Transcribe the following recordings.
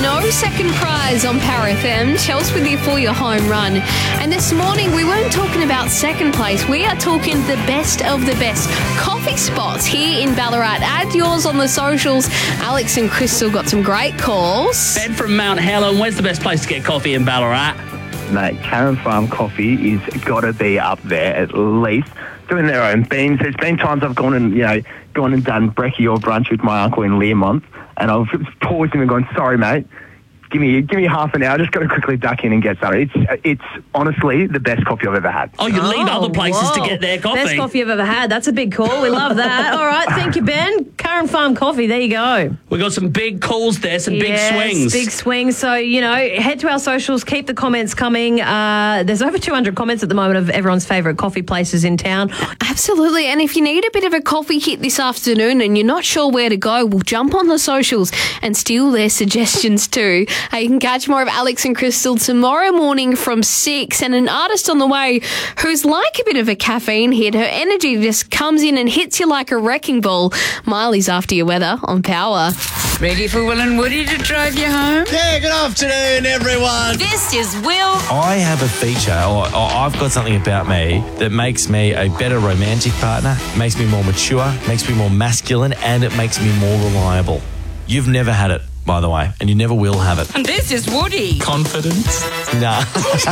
no second prize on Power FM. Chelsea with you for your home run. And this morning, we weren't talking about second place. We are talking the best of the best coffee spots here in Ballarat. Add yours on the socials. Alex and Crystal got some great calls. Ben from Mount Helen, where's the best place to get coffee in Ballarat? Mate, Karen Farm Coffee is got to be up there at least. Doing their own beans. There's been times I've gone and done brekkie or brunch with my uncle in Learmonth, and I've paused him and gone, sorry, mate, give me half an hour. Just got to quickly duck in and get something. It's honestly the best coffee I've ever had. Oh, you leave other places to get their coffee. Best coffee I've ever had. That's a big call. We love that. All right, thank you, Ben. Karen Farm Coffee, there you go. We got some big calls there, some big swings. Big swings. So, head to our socials, keep the comments coming. There's over 200 comments at the moment of everyone's favourite coffee places in town. Absolutely. And if you need a bit of a coffee hit this afternoon and you're not sure where to go, we'll jump on the socials and steal their suggestions too. You can catch more of Alex and Crystal tomorrow morning from 6, and an artist on the way who's like a bit of a caffeine hit. Her energy just comes in and hits you like a wrecking ball. Miley's after your weather on Power. Ready for Will and Woody to drive you home? Yeah, good afternoon, everyone. This is Will. I have a feature, or I've got something about me that makes me a better romantic partner, makes me more mature, makes me more masculine, and it makes me more reliable. You've never had it, by the way, and you never will have it. And this is Woody. Confidence? Nah.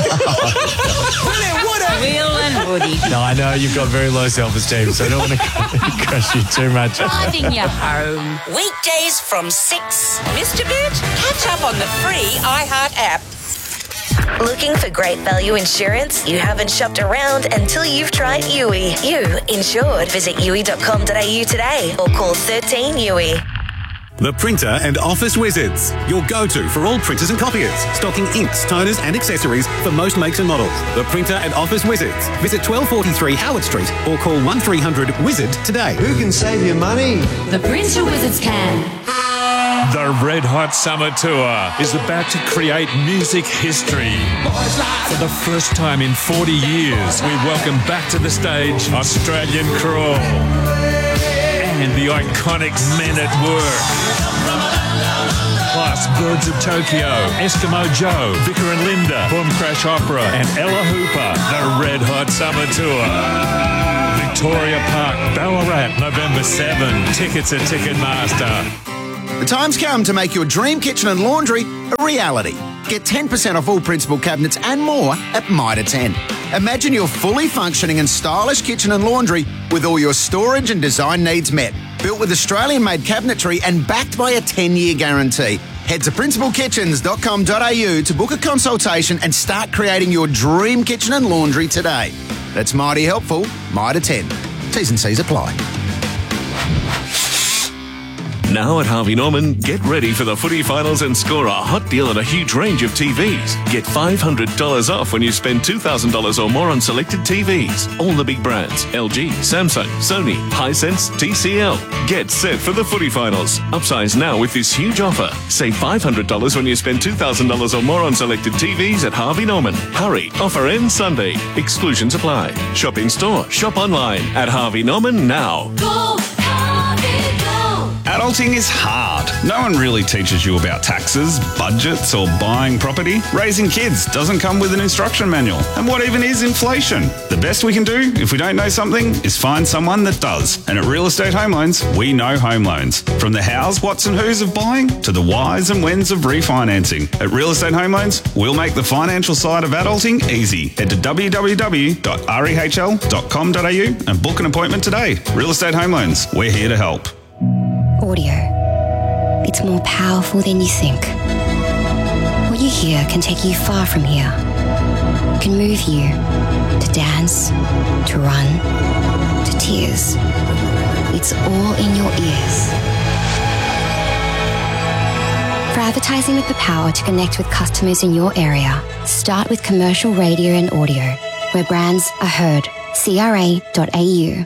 Will and Woody. No, I know you've got very low self-esteem, so I don't want to crush you too much. Driving you home. Weekdays from 6. Missed a bit? Catch up on the free iHeart app. Looking for great value insurance? You haven't shopped around until you've tried Yui. You insured. Visit yui.com.au today or call 13 Yui. The Printer and Office Wizards, your go-to for all printers and copiers, stocking inks, toners and accessories for most makes and models. The Printer and Office Wizards. Visit 1243 Howard Street or call 1300-WIZARD today. Who can save you money? The Printer Wizards can. The Red Hot Summer Tour is about to create music history. For the first time in 40 years, we welcome back to the stage Australian Crawl and the iconic Men at Work. Plus Birds of Tokyo, Eskimo Joe, Vicar and Linda, Boom Crash Opera and Ella Hooper. The Red Hot Summer Tour. Victoria Park, Ballarat, November 7. Tickets at Ticketmaster. The time's come to make your dream kitchen and laundry a reality. Get 10% off all Principal cabinets and more at Mitre 10. Imagine your fully functioning and stylish kitchen and laundry with all your storage and design needs met. Built with Australian-made cabinetry and backed by a 10-year guarantee. Head to principalkitchens.com.au to book a consultation and start creating your dream kitchen and laundry today. That's mighty helpful. Mitre 10. T's and C's apply. Now at Harvey Norman, get ready for the footy finals and score a hot deal on a huge range of TVs. Get $500 off when you spend $2,000 or more on selected TVs. All the big brands, LG, Samsung, Sony, Hisense, TCL. Get set for the footy finals. Upsize now with this huge offer. Save $500 when you spend $2,000 or more on selected TVs at Harvey Norman. Hurry, offer ends Sunday. Exclusions apply. Shop in store, shop online at Harvey Norman now. Go, Harvey, go. Adulting is hard. No one really teaches you about taxes, budgets, or buying property. Raising kids doesn't come with an instruction manual. And what even is inflation? The best we can do, if we don't know something, is find someone that does. And at Real Estate Home Loans, we know home loans. From the hows, whats and whos of buying to the whys and whens of refinancing. At Real Estate Home Loans, we'll make the financial side of adulting easy. Head to www.rehl.com.au and book an appointment today. Real Estate Home Loans, we're here to help. Audio. It's more powerful than you think. What you hear can take you far from here. It can move you to dance, to run, to tears. It's all in your ears. For advertising with the power to connect with customers in your area, start with commercial radio and audio, where brands are heard. CRA.au.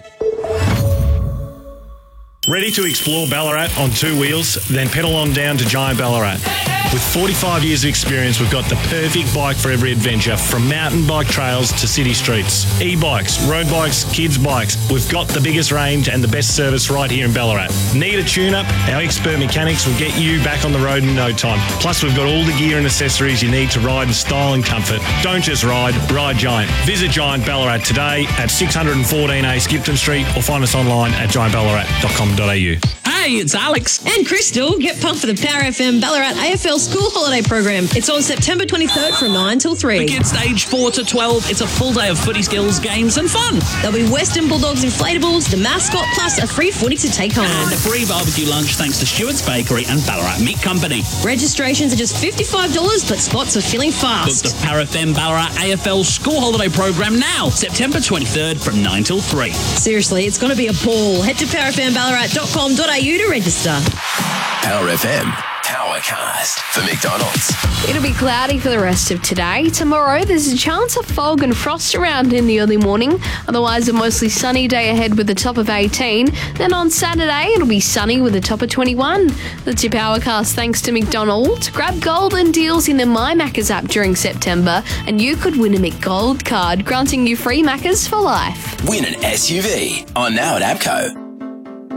Ready to explore Ballarat on two wheels? Then pedal on down to Giant Ballarat. With 45 years of experience, we've got the perfect bike for every adventure, from mountain bike trails to city streets. E-bikes, road bikes, kids' bikes. We've got the biggest range and the best service right here in Ballarat. Need a tune-up? Our expert mechanics will get you back on the road in no time. Plus, we've got all the gear and accessories you need to ride in style and comfort. Don't just ride Giant. Visit Giant Ballarat today at 614A Skipton Street or find us online at giantballarat.com.au. Hey, it's Alex. And Crystal. Get pumped for the Power FM Ballarat AFL School Holiday Program. It's on September 23rd from 9 till 3. For kids aged 4 to 12, it's a full day of footy skills, games and fun. There'll be Western Bulldogs inflatables, the mascot, plus a free footy to take home. And a free barbecue lunch thanks to Stewart's Bakery and Ballarat Meat Company. Registrations are just $55, but spots are filling fast. Book the Power FM Ballarat AFL School Holiday Program now, September 23rd from 9 till 3. Seriously, it's going to be a ball. Head to powerfmballarat.com.au to register. Power FM Powercast for McDonald's. It'll be cloudy for the rest of today. Tomorrow, there's a chance of fog and frost around in the early morning. Otherwise, a mostly sunny day ahead with a top of 18. Then on Saturday, it'll be sunny with a top of 21. That's your Powercast thanks to McDonald's. Grab golden deals in the My Maccas app during September, and you could win a McGold card, granting you free Maccas for life. Win an SUV on Now at APCO.